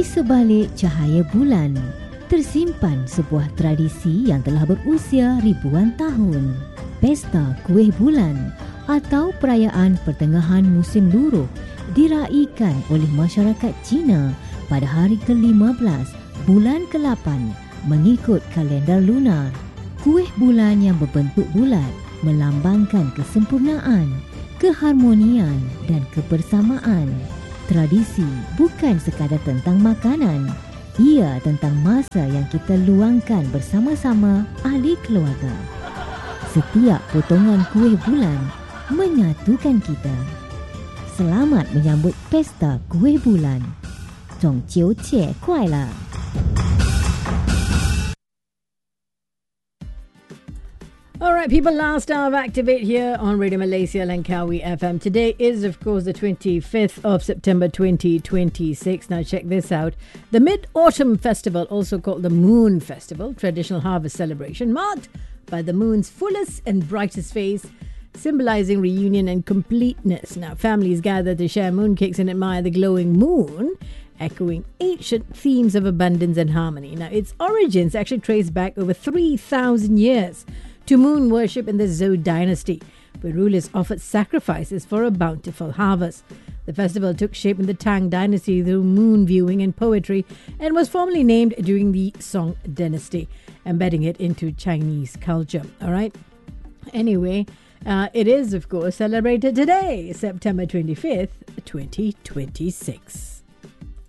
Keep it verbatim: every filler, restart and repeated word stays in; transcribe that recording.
Di sebalik cahaya bulan, tersimpan sebuah tradisi yang telah berusia ribuan tahun. Pesta Kuih Bulan atau perayaan pertengahan musim luruh diraikan oleh masyarakat Cina pada hari ke lima belas bulan ke lapan mengikut kalendar lunar. Kuih bulan yang berbentuk bulat melambangkan kesempurnaan, keharmonian dan kebersamaan. Tradisi bukan sekadar tentang makanan, ia tentang masa yang kita luangkan bersama-sama ahli keluarga. Setiap potongan kuih bulan menyatukan kita. Selamat menyambut Pesta Kuih Bulan. 中秋节快乐! All right, people, last hour of Activate here on Radio Malaysia Langkawi F M. Today is, of course, the twenty-fifth of September twenty twenty-six. Now, check this out. The Mid-Autumn Festival, also called the Moon Festival, traditional harvest celebration, marked by the moon's fullest and brightest phase, symbolizing reunion and completeness. Now, families gather to share mooncakes and admire the glowing moon, echoing ancient themes of abundance and harmony. Now, its origins actually trace back over three thousand years to moon worship in the Zhou dynasty, where rulers offered sacrifices for a bountiful harvest. The festival took shape in the Tang dynasty through moon viewing and poetry and was formally named during the Song dynasty, embedding it into Chinese culture. All right. Anyway, uh, it is, of course, celebrated today, September twenty-fifth, twenty twenty-six.